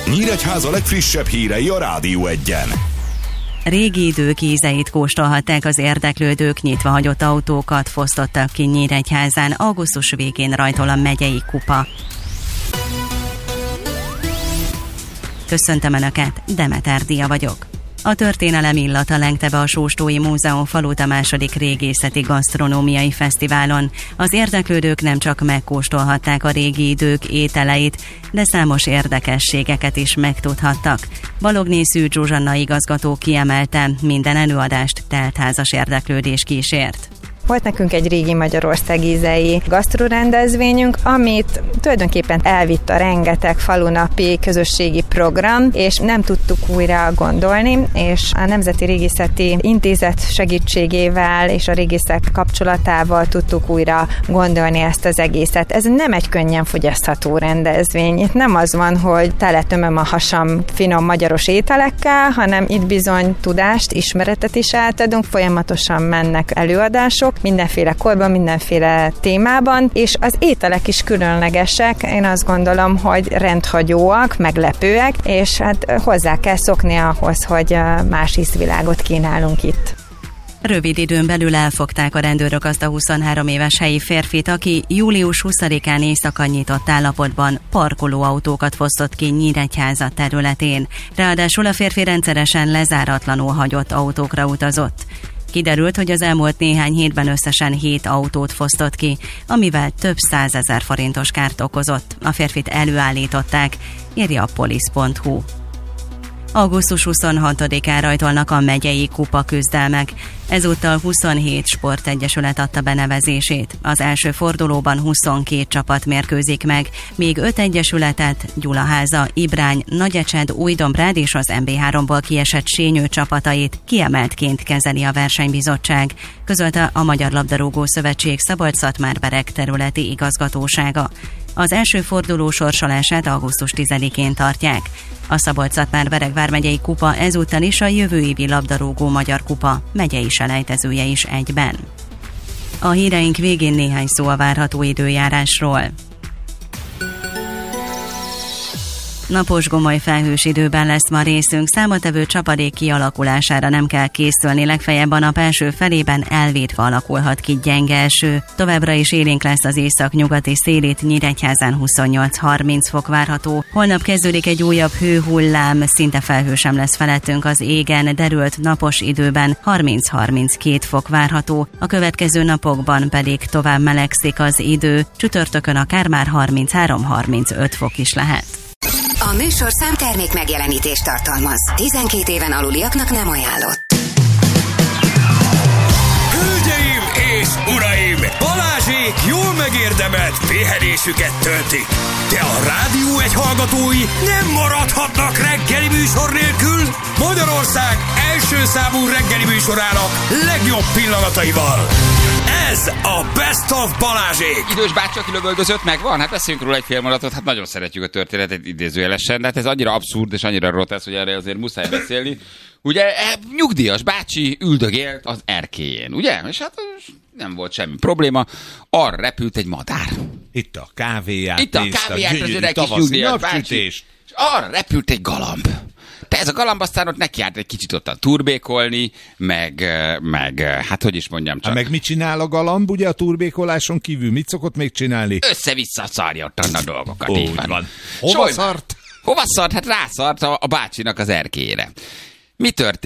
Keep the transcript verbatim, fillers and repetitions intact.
Nyíregyháza legfrissebb hírei a Rádió Egyen. Régi idők ízeit kóstolhatták az érdeklődők, nyitva hagyott autókat fosztottak ki Nyíregyházán, augusztus végén rajtol a megyei kupa. Köszöntöm Önöket, Demeter Dia vagyok. A történelem illata lengte be a Sóstói Múzeum falut a második régészeti gasztronómiai fesztiválon. Az érdeklődők nem csak megkóstolhatták a régi idők ételeit, de számos érdekességeket is megtudhattak. Balogné-Szűcs Zsuzsanna igazgató kiemelte, minden előadást teltházas érdeklődés kísért. Volt nekünk egy régi Magyarország ízei gasztrorendezvényünk, amit tulajdonképpen elvitt a rengeteg falunapi közösségi program, és nem tudtuk újra gondolni, és a Nemzeti Régészeti Intézet segítségével és a régészek kapcsolatával tudtuk újra gondolni ezt az egészet. Ez nem egy könnyen fogyasztható rendezvény. Itt nem az van, hogy teletömöm a hasam finom magyaros ételekkel, hanem itt bizony tudást, ismeretet is átadunk, folyamatosan mennek előadások, mindenféle korban, mindenféle témában, és az ételek is különlegesek. Én azt gondolom, hogy rendhagyóak, meglepőek, és hát hozzá kell szokni ahhoz, hogy más ízvilágot kínálunk itt. Rövid időn belül elfogták a rendőrök azt a huszonhárom éves helyi férfit, aki július huszadikán éjszaka nyitott állapotban parkolóautókat fosztott ki Nyíregyháza területén. Ráadásul a férfi rendszeresen lezáratlanul hagyott autókra utazott. Kiderült, hogy az elmúlt néhány hétben összesen hét autót fosztott ki, amivel több százezer forintos kárt okozott. A férfit előállították, írja a polisz pont hu. augusztus huszonhatodikán rajtolnak a megyei kupa küzdelmek. Ezúttal huszonhét sportegyesület adta benevezését. Az első fordulóban huszonkét csapat mérkőzik meg, még öt egyesületet, Gyulaháza, Ibrány, Nagyecsed, Újdombrád és az em bé háromból kiesett Sényő csapatait kiemeltként kezeli a versenybizottság, közölte a Magyar Labdarúgó Szövetség Szabolcs-Szatmár-Bereg területi igazgatósága. Az első forduló sorsolását augusztus tizedikén tartják. A Szabolcs-Szatmár-Bereg vármegyei kupa ezúttal is a jövő évi labdarúgó magyar kupa megyei selejtezője is egyben. A híreink végén néhány szó a várható időjárásról. Napos, gomoly felhős időben lesz ma részünk, számottevő csapadék kialakulására nem kell készülni, legfeljebb a nap első felében elvétve alakulhat ki gyenge eső. Továbbra is élénk lesz az észak-nyugati szélét, Nyíregyházán huszonnyolc-harminc fok várható. Holnap kezdődik egy újabb hőhullám, szinte felhő sem lesz felettünk az égen, derült napos időben harminc-harminckét fok várható. A következő napokban pedig tovább melegszik az idő, csütörtökön akár már harminchárom-harmincöt fok is lehet. A műsor számtermék megjelenítést tartalmaz. tizenkét éven aluliaknak nem ajánlott. Hölgyeim és uraim! Balázsék jól megérdemelt pihenésüket töltik. De a Rádió Egy hallgatói nem maradhatnak reggeli műsor nélkül. Magyarország első számú reggeli műsorának legjobb pillanataival. Ez a Best of Balázsék! Idős bácsi, aki lövöldözött, megvan? Hát beszéljünk róla egy fél mondatot, hát nagyon szeretjük a történetet idézőjelesen, de hát ez annyira abszurd és annyira rotesz, hogy erre azért muszáj beszélni. Ugye nyugdíjas bácsi üldögélt az erkélyén, ugye? És hát nem volt semmi probléma, arra repült egy madár. Itt a kávéját, Itt a kávéját az öreg kis nyugdíjas bácsi, és arra repült egy galamb. De ez a galamb aztán ott nekiállt egy kicsit ottan turbékolni, meg, meg, hát hogy is mondjam csak. Ha meg mit csinál a galamb, ugye a turbékoláson kívül? Mit szokott még csinálni? Össze-vissza szarja ottan a dolgokat. Úgy van. van. Hova Soly, szart? Hova szart? Hát rászart a, a bácsinak az erkélyére. Mi történt?